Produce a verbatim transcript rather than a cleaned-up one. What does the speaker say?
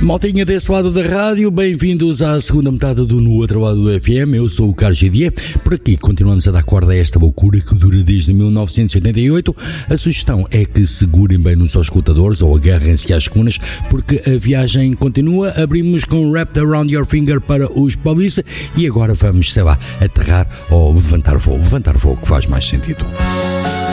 Maltinha desse lado da rádio, bem-vindos à segunda metade do No Outro Lado do F M. Eu sou o Carlos Gidier. Por aqui continuamos a dar corda a esta loucura que dura desde mil novecentos e oitenta e oito. A sugestão é que segurem bem nos escutadores ou agarrem-se às colunas, porque a viagem continua. Abrimos com Wrapped Around Your Finger para os Police e agora vamos, sei lá, aterrar ou levantar voo. Levantar voo que faz mais sentido.